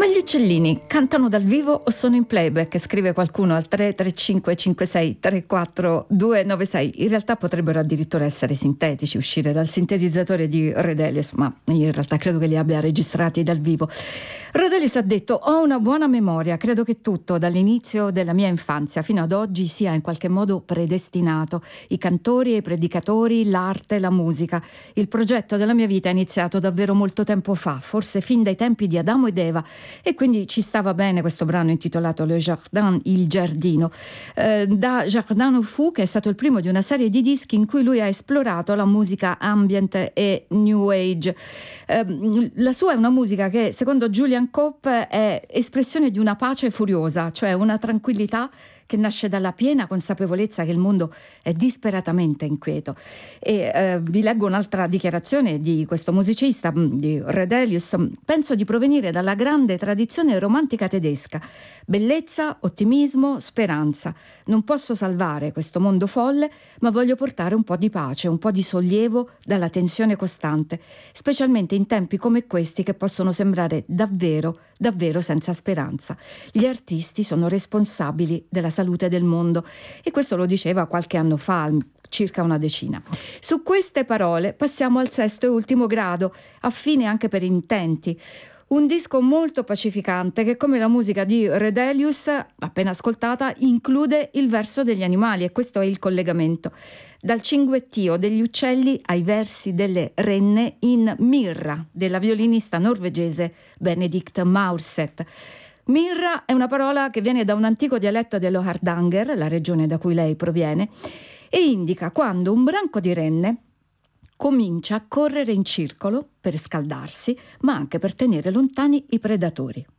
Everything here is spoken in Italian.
Ma gli uccellini cantano dal vivo o sono in playback? Scrive qualcuno al 335 56 34 296. In realtà potrebbero addirittura essere sintetici, uscire dal sintetizzatore di Redelius, ma in realtà credo che li abbia registrati dal vivo. Redelius ha detto: ho una buona memoria, credo che tutto dall'inizio della mia infanzia fino ad oggi sia in qualche modo predestinato. I cantori e i predicatori, l'arte, la musica. Il progetto della mia vita è iniziato davvero molto tempo fa, forse fin dai tempi di Adamo ed Eva, e quindi ci stava bene questo brano intitolato Le Jardin, il giardino, da Jardin au Fou, che è stato il primo di una serie di dischi in cui lui ha esplorato la musica ambient e new age. La sua è una musica che secondo Julian Cope è espressione di una pace furiosa, cioè una tranquillità che nasce dalla piena consapevolezza che il mondo è disperatamente inquieto. E vi leggo un'altra dichiarazione di questo musicista, di Redelius: penso di provenire dalla grande tradizione romantica tedesca. Bellezza, ottimismo, speranza. Non posso salvare questo mondo folle, ma voglio portare un po' di pace, un po' di sollievo dalla tensione costante, specialmente in tempi come questi che possono sembrare davvero, davvero senza speranza. Gli artisti sono responsabili della salute del mondo, e questo lo diceva qualche anno fa, circa una decina. Su queste parole passiamo al sesto e ultimo grado, affine anche per intenti. Un disco molto pacificante che, come la musica di Redelius, appena ascoltata, include il verso degli animali, e questo è il collegamento. Dal cinguettio degli uccelli ai versi delle renne in Mirra, della violinista norvegese Benedikt Maurseth. Mirra è una parola che viene da un antico dialetto dello Hardanger, la regione da cui lei proviene, e indica quando un branco di renne comincia a correre in circolo per scaldarsi, ma anche per tenere lontani i predatori.